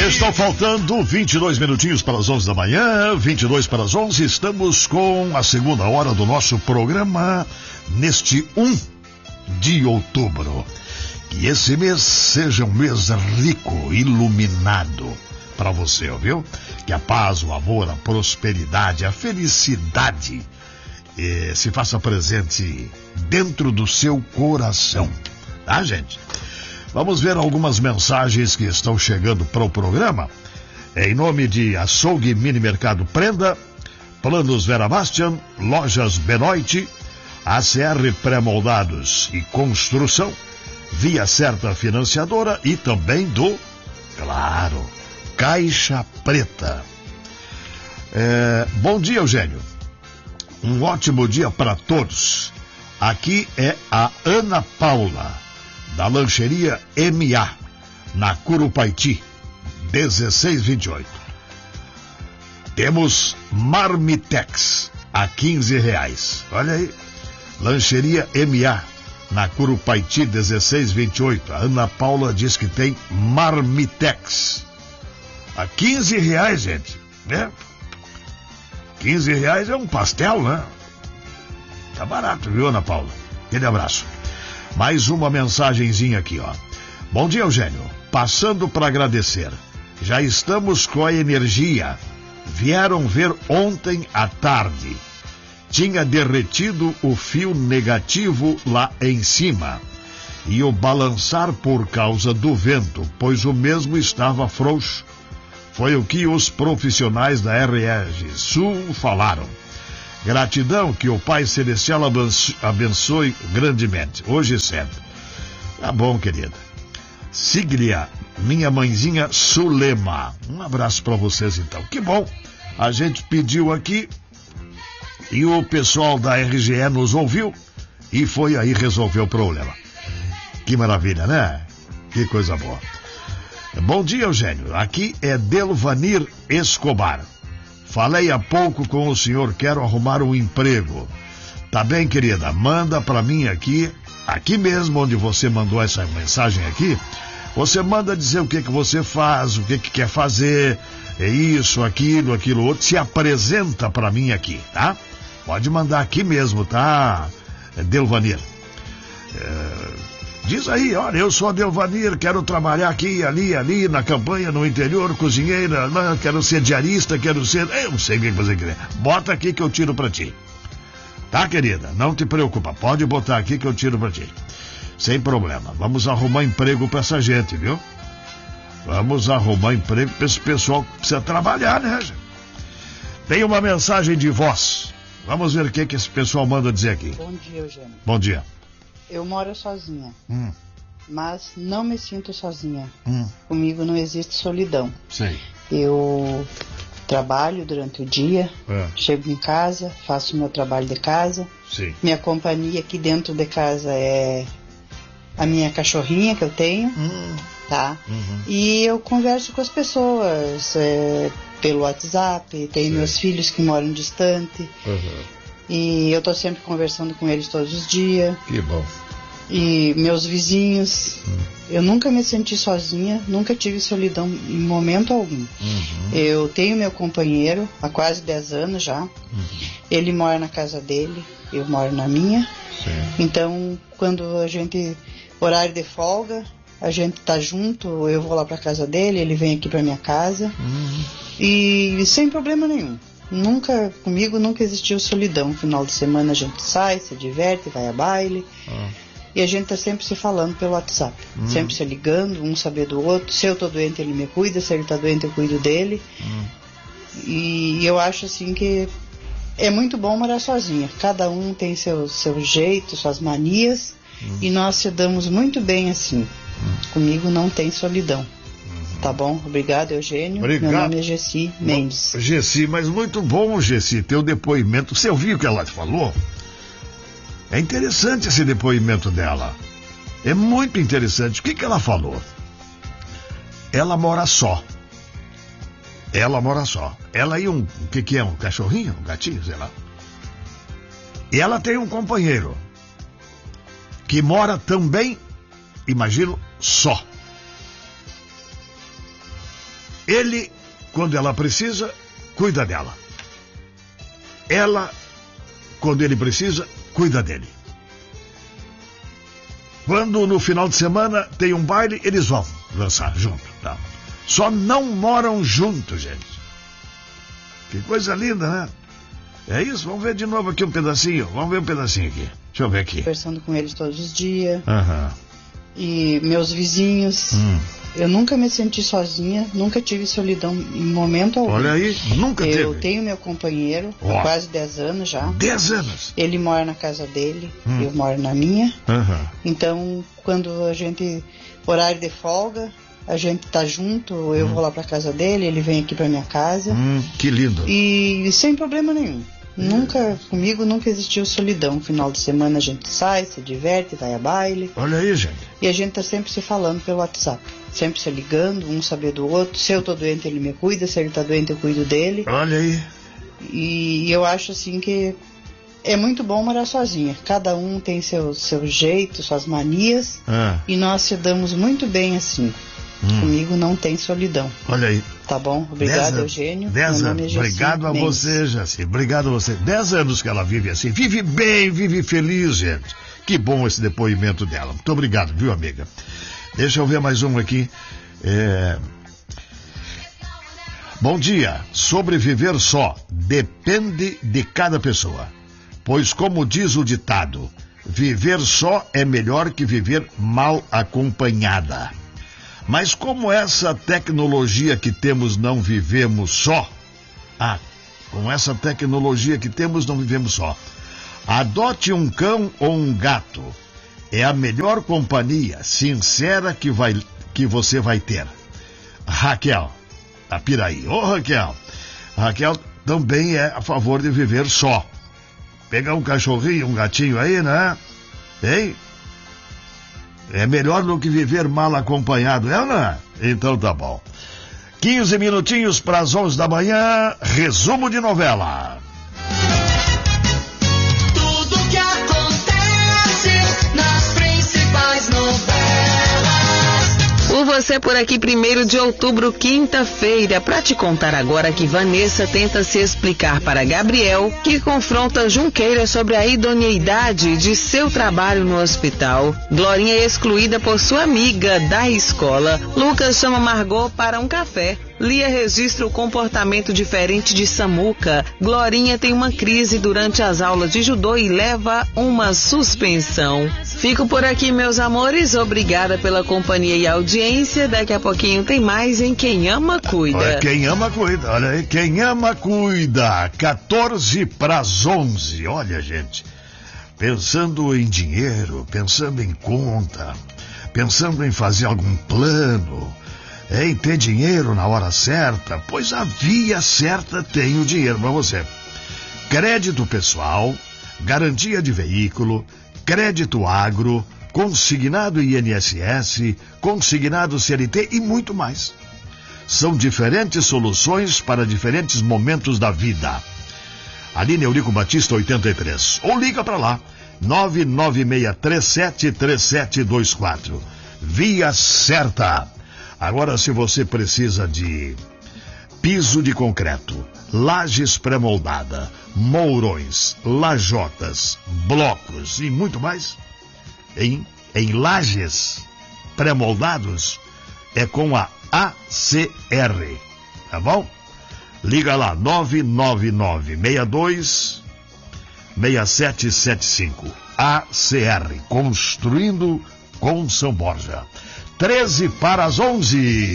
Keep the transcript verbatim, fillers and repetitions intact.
Estão faltando vinte e dois minutinhos para as onze da manhã, vinte e dois para as onze. Estamos com a segunda hora do nosso programa neste um de outubro. Que esse mês seja um mês rico, iluminado para você, viu? Que a paz, o amor, a prosperidade, a felicidade eh, se faça presente dentro do seu coração, tá, gente? Vamos ver algumas mensagens que estão chegando para o programa. Em nome de Açougue Mini Mercado Prenda, Planos Vera Bastian, Lojas Benoit, A C R Pré-Moldados e Construção, Via Certa Financiadora e também do, claro, Caixa Preta. É, bom dia, Eugênio. Um ótimo dia para todos. Aqui é a Ana Paula, da lancheria M A, na Curupaiti, dezesseis vinte e oito. Temos Marmitex a quinze reais. Olha aí, lancheria M A, na Curupaiti, dezesseis vinte e oito. A Ana Paula diz que tem Marmitex a quinze reais, gente, né? quinze reais é um pastel, né? Tá barato, viu, Ana Paula? Aquele abraço. Mais uma mensagenzinha aqui, ó. Bom dia, Eugênio. Passando para agradecer. Já estamos com a energia. Vieram ver ontem à tarde. Tinha derretido o fio negativo lá em cima. E o balançar por causa do vento, pois o mesmo estava frouxo. Foi o que os profissionais da R S Sul falaram. Gratidão, que o Pai Celestial abençoe grandemente, hoje e sempre. Tá bom, querida. Siglia, minha mãezinha Sulema. Um abraço para vocês, então. Que bom. A gente pediu aqui e o pessoal da R G E nos ouviu e foi aí resolver o problema. Que maravilha, né? Que coisa boa. Bom dia, Eugênio. Aqui é Delvanir Escobar. Falei há pouco com o senhor, quero arrumar um emprego. Tá bem, querida? Manda pra mim aqui, aqui mesmo onde você mandou essa mensagem aqui. Você manda dizer o que que você faz, o que que quer fazer, é isso, aquilo, aquilo outro. Se apresenta pra mim aqui, tá? Pode mandar aqui mesmo, tá, Delvanir? É... Diz aí, olha, eu sou a Delvanir, quero trabalhar aqui, ali, ali, na campanha, no interior, cozinheira, não, quero ser diarista, quero ser... Eu não sei o que você quer. Bota aqui que eu tiro pra ti. Tá, querida? Não te preocupa, pode botar aqui que eu tiro pra ti. Sem problema. Vamos arrumar emprego pra essa gente, viu? Vamos arrumar emprego pra esse pessoal que precisa trabalhar, né? Tem uma mensagem de voz. Vamos ver o que, que esse pessoal manda dizer aqui. Bom dia, Eugênio. Bom dia. Eu moro sozinha, Hum. mas não me sinto sozinha. Hum. Comigo não existe solidão. Sei. Eu trabalho durante o dia, É. chego em casa, faço meu trabalho de casa. Sim. Minha companhia aqui dentro de casa é a minha cachorrinha que eu tenho, Hum. tá? Uhum. E eu converso com as pessoas é, pelo WhatsApp, tenho Sei. meus filhos que moram distante. Uhum. E eu tô sempre conversando com eles todos os dias. Que bom. E meus vizinhos. Hum. Eu nunca me senti sozinha, nunca tive solidão em momento algum. Uhum. Eu tenho meu companheiro há quase dez anos já. Uhum. Ele mora na casa dele, eu moro na minha. Sim. Então, quando a gente, horário de folga, a gente tá junto, eu vou lá pra casa dele, ele vem aqui pra minha casa. Uhum. E sem problema nenhum. Nunca, comigo nunca existiu solidão. Final de semana a gente sai, se diverte, vai a baile. Ah. E a gente tá sempre se falando pelo WhatsApp. Hum. Sempre se ligando, um saber do outro. Se eu tô doente, ele me cuida. Se ele tá doente, eu cuido dele. Hum. E eu acho assim que é muito bom morar sozinha. Cada um tem seu, seu jeito, suas manias. Hum. E nós se damos muito bem assim. Hum. Comigo não tem solidão. Tá bom? Obrigado, Eugênio. Obrigado. Meu nome é Gessi Mendes. Gessi, mas muito bom, Gessi, teu depoimento. Você ouviu o que ela falou? É interessante esse depoimento dela. É muito interessante. O que, que ela falou? Ela mora só. Ela mora só. Ela e um... O que, que é? Um cachorrinho? Um gatinho? Sei lá. E ela tem um companheiro que mora também, imagino, só. Ele, quando ela precisa, cuida dela. Ela, quando ele precisa, cuida dele. Quando no final de semana tem um baile, eles vão dançar junto. Tá? Só não moram juntos, gente. Que coisa linda, né? É isso? Vamos ver de novo aqui um pedacinho. Vamos ver um pedacinho aqui. Deixa eu ver aqui. Conversando com eles todos os dias. Aham. E meus vizinhos. Hum. Eu nunca me senti sozinha, nunca tive solidão em momento algum. Olha aí, nunca eu teve. Eu tenho meu companheiro oh. há quase dez anos já. dez anos? Ele mora na casa dele, hum. eu moro na minha. Uhum. Então, quando a gente, horário de folga, a gente tá junto, eu hum. vou lá pra casa dele, ele vem aqui pra minha casa. Hum, que lindo. E sem problema nenhum. Nunca, comigo nunca existiu solidão. Final de semana a gente sai, se diverte, vai a baile. Olha aí, gente. E a gente tá sempre se falando pelo WhatsApp. Sempre se ligando, um saber do outro. Se eu tô doente, ele me cuida. Se ele tá doente, eu cuido dele. Olha aí. E eu acho assim que é muito bom morar sozinha. Cada um tem seu, seu jeito, suas manias. Ah. E nós se damos muito bem assim. Hum. Comigo não tem solidão. Olha aí. Tá bom? Obrigado, dez Eugênio. Dez anos. É Obrigado a Mendes. Você, Jaci. Obrigado a você. Dez anos que ela vive assim. Vive bem, vive feliz, gente. Que bom esse depoimento dela. Muito obrigado, viu, amiga? Deixa eu ver mais um aqui. É... Bom dia. Sobreviver só depende de cada pessoa. Pois, como diz o ditado, viver só é melhor que viver mal acompanhada. Mas como essa tecnologia que temos não vivemos só, ah, com essa tecnologia que temos não vivemos só. Adote um cão ou um gato. É a melhor companhia sincera que, vai, que você vai ter. Raquel, a Piraí. Ô, Raquel. Raquel também é a favor de viver só. Pegar um cachorrinho, um gatinho aí, né? Hein? É melhor do que viver mal acompanhado, é ou não é? Então tá bom. quinze minutinhos para as onze da manhã, resumo de novela. Tudo que acontece nas principais novelas. O Você por Aqui, primeiro de outubro, quinta-feira, para te contar agora que Vanessa tenta se explicar para Gabriel, que confronta Junqueira sobre a idoneidade de seu trabalho no hospital. Glorinha é excluída por sua amiga da escola. Lucas chama Margot para um café. Lia registra o comportamento diferente de Samuca. Glorinha tem uma crise durante as aulas de judô e leva uma suspensão. Fico por aqui, meus amores. Obrigada pela companhia e audiência. Daqui a pouquinho tem mais em Quem Ama Cuida. Olha, quem ama cuida. Olha aí, quem ama cuida. quatorze para as onze. Olha, gente. Pensando em dinheiro, pensando em conta, pensando em fazer algum plano, em ter dinheiro na hora certa, pois a via certa tem o dinheiro para você. Crédito pessoal, garantia de veículo, crédito agro, consignado I N S S, consignado C L T e muito mais. São diferentes soluções para diferentes momentos da vida. Aline Eurico Batista, oitenta e três. Ou liga para lá, nove nove seis três sete três sete dois quatro. Via certa. Agora, se você precisa de piso de concreto, lajes pré-moldada, mourões, lajotas, blocos e muito mais, em, em lajes pré-moldados, é com a A C R, tá bom? Liga lá, nove nove nove seis dois seis sete sete cinco. A C R, construindo com São Borja. treze para as onze.